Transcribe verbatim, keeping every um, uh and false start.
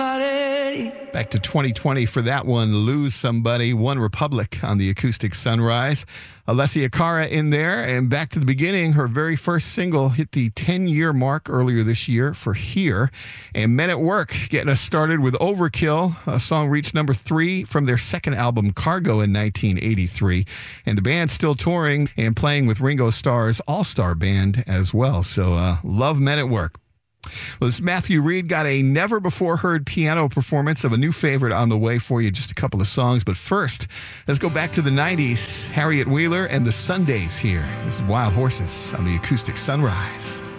somebody. Back to twenty twenty for that one, Lose Somebody, One Republic on the Acoustic Sunrise. Alessia Cara in there, and back to the beginning, her very first single hit the ten-year mark earlier this year for Here, and Men at Work getting us started with Overkill. A song reached number three from their second album, Cargo, in nineteen eighty-three, and the band's still touring and playing with Ringo Starr's All-Star Band as well, so uh, love Men at Work. Well, this Matthew Reed got a never-before-heard piano performance of a new favorite on the way for you, just a couple of songs. But first, let's go back to the nineties. Harriet Wheeler and the Sundays here. This is Wild Horses on the Acoustic Sunrise.